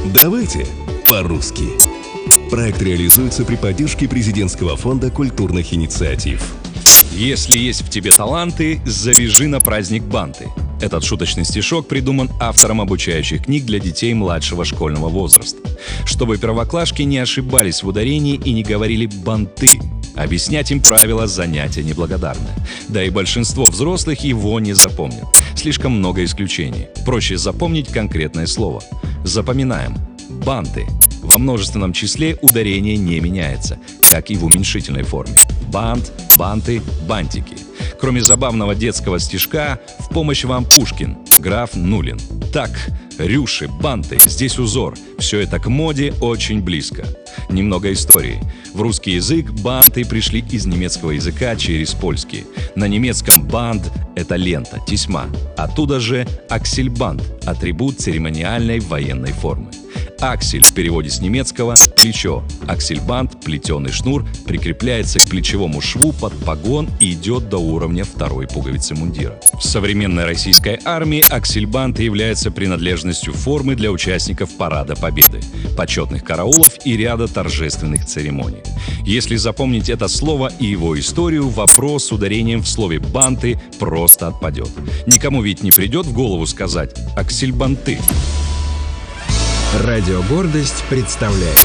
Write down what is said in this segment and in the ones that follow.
Давайте по-русски. Проект реализуется при поддержке Президентского фонда культурных инициатив. Если есть в тебе таланты, завяжи на праздник банты. Этот шуточный стишок придуман автором обучающих книг для детей младшего школьного возраста. Чтобы первоклашки не ошибались в ударении и не говорили «банты». Объяснять им правила занятия неблагодарное. Да и большинство взрослых его не запомнят. Слишком много исключений. Проще запомнить конкретное слово. Запоминаем. Банты. Во множественном числе ударение не меняется, как и в уменьшительной форме. Бант, банты, бантики. Кроме забавного детского стишка, в помощь вам Пушкин, граф Нулин. Так, рюши, банты, здесь узор. Все это к моде очень близко. Немного истории. В русский язык банты пришли из немецкого языка через польский. На немецком банд – это лента, тесьма. Оттуда же аксельбанд – атрибут церемониальной военной формы. Аксель в переводе с немецкого – плечо. Аксельбанд, плетеный шнур, прикрепляется к плечевому шву под погон и идет до уровня второй пуговицы мундира. В современной российской армии аксельбанд является принадлежностью формы для участников Парада Победы, почетных караулов и ряда торжественных церемоний. Если запомнить это слово и его историю, вопрос с ударением в слове «банты» просто отпадет. Никому ведь не придет в голову сказать «аксельбанты». Радио «Гордость» представляет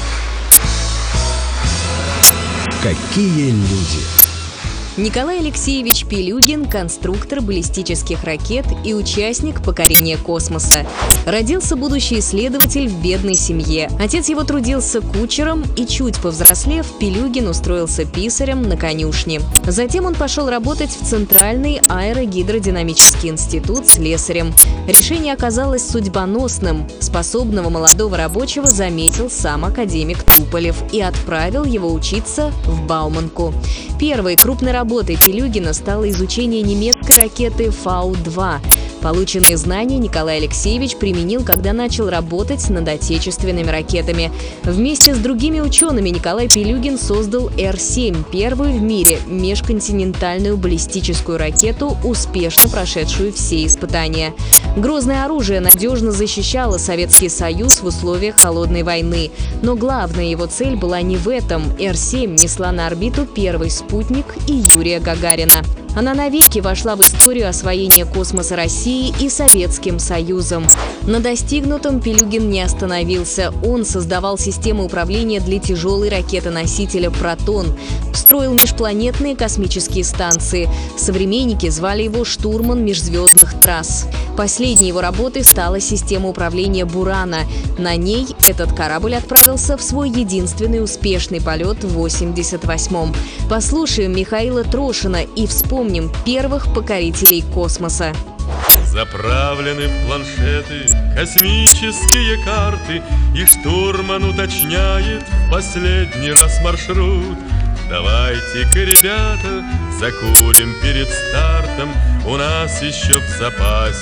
«Какие люди». Николай Алексеевич Пилюгин – конструктор баллистических ракет и участник покорения космоса. Родился будущий исследователь в бедной семье. Отец его трудился кучером, и чуть повзрослев, Пилюгин устроился писарем на конюшне. Затем он пошел работать в Центральный аэрогидродинамический институт слесарем. Решение оказалось судьбоносным. Способного молодого рабочего заметил сам академик Туполев и отправил его учиться в Бауманку. Первой крупной работой Пилюгина стало изучение немецкой ракеты Фау-2. Полученные знания Николай Алексеевич применил, когда начал работать над отечественными ракетами. Вместе с другими учеными Николай Пилюгин создал Р-7, первую в мире межконтинентальную баллистическую ракету, успешно прошедшую все испытания. Грозное оружие надежно защищало Советский Союз в условиях холодной войны. Но главная его цель была не в этом. Р-7 несла на орбиту первый спутник и Юрия Гагарина. Она навеки вошла в историю освоения космоса России и Советским Союзом. На достигнутом Пилюгин не остановился. Он создавал систему управления для тяжелой ракеты-носителя «Протон», строил межпланетные космические станции. Современники звали его штурман межзвездных трасс. Последней его работой стала система управления «Бурана». На ней этот корабль отправился в свой единственный успешный полет в 1988-м. Послушаем Михаила Трошина и вспомним первых покорителей космоса. Заправлены в планшеты космические карты, и штурман уточняет в последний раз маршрут. Давайте-ка, ребята, закурим перед стартом, у нас еще в запасе